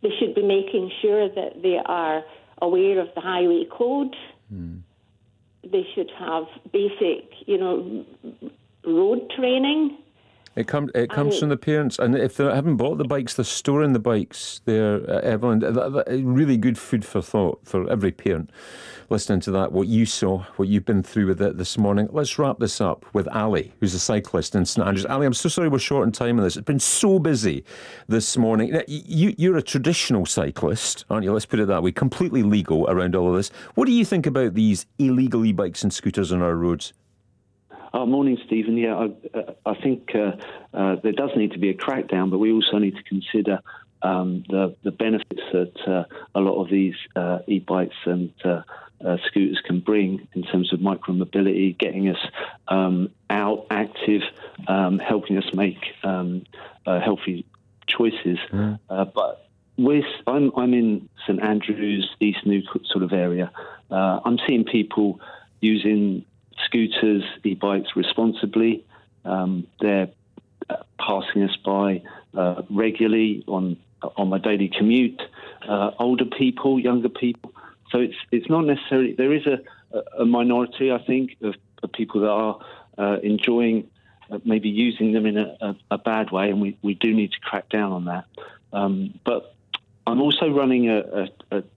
They should be making sure that they are aware of the highway code. They should have basic, road training. It comes from the parents, and if they haven't bought the bikes, they're storing the bikes there, Evelyn. Really good food for thought for every parent listening to that, what you saw, what you've been through with it this morning. Let's wrap this up with Ali, who's a cyclist in St Andrews. Ali, I'm so sorry we're short on time on this. It's been so busy this morning. Now, you're a traditional cyclist, aren't you? Let's put it that way, completely legal around all of this. What do you think about these illegal e-bikes and scooters on our roads? Morning, Stephen. Yeah, I think there does need to be a crackdown, but we also need to consider the benefits that a lot of these e-bikes and scooters can bring in terms of micro-mobility, getting us out, active, helping us make healthy choices. But I'm in St Andrews, East Newcastle sort of area. I'm seeing people using scooters, e-bikes responsibly. They're passing us by regularly on my daily commute. Older people, younger people. So it's not necessarily. There is a minority, I think, of people that are enjoying maybe using them in a bad way, and we do need to crack down on that. But I'm also running a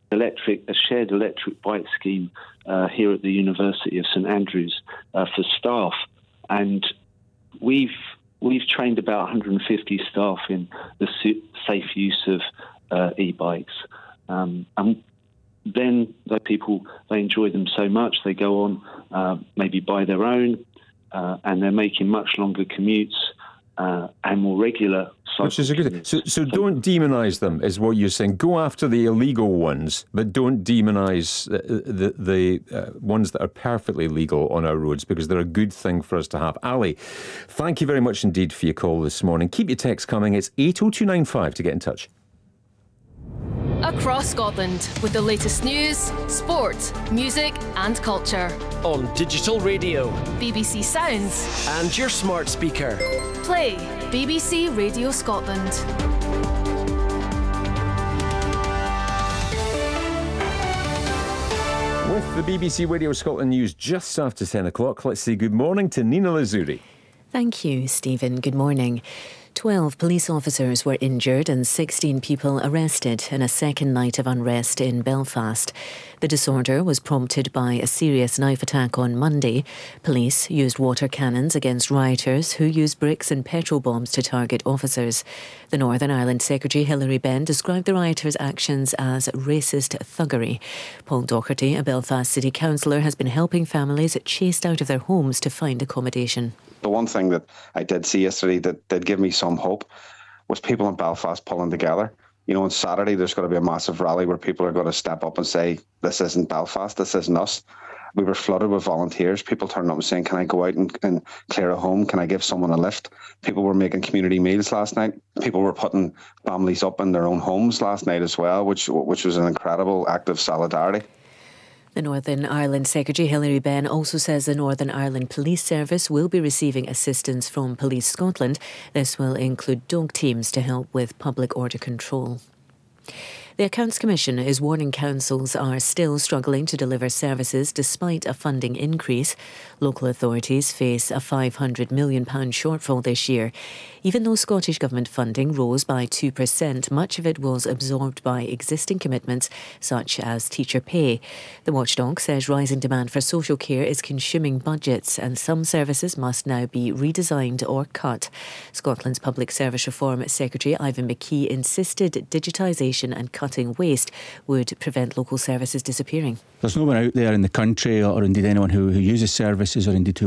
shared electric bike scheme here at the University of St Andrews for staff, and we've trained about 150 staff in the safe use of e-bikes, and then the people, they enjoy them so much they go on maybe buy their own, and they're making much longer commutes and more regular. Which is a good thing. So don't demonise them, is what you're saying. Go after the illegal ones, but don't demonise the ones that are perfectly legal on our roads, because they're a good thing for us to have. Ali, thank you very much indeed for your call this morning. Keep your texts coming. It's 80295 to get in touch. Across Scotland, with the latest news, sport, music and culture. On digital radio, BBC Sounds and your smart speaker. Play BBC Radio Scotland. With the BBC Radio Scotland news just after 10 o'clock, let's say good morning to Nina Lazuri. Thank you, Stephen. Good morning. 12 police officers were injured and 16 people arrested in a second night of unrest in Belfast. The disorder was prompted by a serious knife attack on Monday. Police used water cannons against rioters who used bricks and petrol bombs to target officers. The Northern Ireland Secretary Hilary Benn described the rioters' actions as racist thuggery. Paul Docherty, a Belfast City Councillor, has been helping families chased out of their homes to find accommodation. The one thing that I did see yesterday that did give me some hope was people in Belfast pulling together. You know, on Saturday there's going to be a massive rally where people are going to step up and say, this isn't Belfast, this isn't us. We were flooded with volunteers. People turning up and saying, can I go out and clear a home? Can I give someone a lift? People were making community meals last night. People were putting families up in their own homes last night as well, which was an incredible act of solidarity. The Northern Ireland Secretary Hilary Benn also says the Northern Ireland Police Service will be receiving assistance from Police Scotland. This will include dog teams to help with public order control. The Accounts Commission is warning councils are still struggling to deliver services despite a funding increase. Local authorities face a £500 million shortfall this year. Even though Scottish Government funding rose by 2%, much of it was absorbed by existing commitments, such as teacher pay. The watchdog says rising demand for social care is consuming budgets and some services must now be redesigned or cut. Scotland's Public Service Reform Secretary Ivan McKee insisted digitisation and cutting waste would prevent local services disappearing. There's no one out there in the country or indeed anyone who uses services or indeed who